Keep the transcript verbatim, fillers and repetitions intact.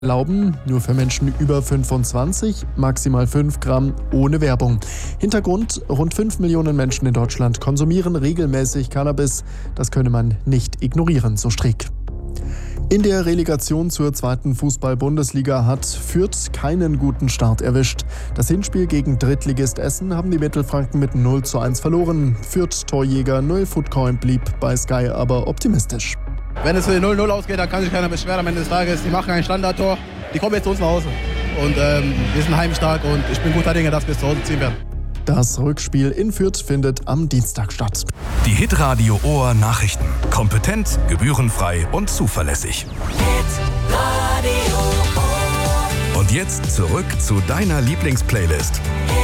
Erlauben nur für Menschen über fünfundzwanzig, maximal fünf Gramm ohne Werbung. Hintergrund: rund fünf Millionen Menschen in Deutschland konsumieren regelmäßig Cannabis. Das könne man nicht ignorieren, so Strick. In der Relegation zur zweiten Fußball-Bundesliga hat Fürth keinen guten Start erwischt. Das Hinspiel gegen Drittligist Essen haben die Mittelfranken mit null zu eins verloren. Fürth-Torjäger Noel Footcoin blieb bei Sky aber optimistisch. Wenn es null null ausgeht, dann kann sich keiner beschweren am Ende des Tages. Die machen ein Standardtor, die kommen jetzt zu uns nach Hause. Und ähm, wir sind heimstark und ich bin guter Dinge, dass wir es zu Hause ziehen werden. Das Rückspiel in Fürth findet am Dienstag statt. Die Hitradio Ohr Nachrichten. Kompetent, gebührenfrei und zuverlässig. Hitradio Ohr. Und jetzt zurück zu deiner Lieblingsplaylist.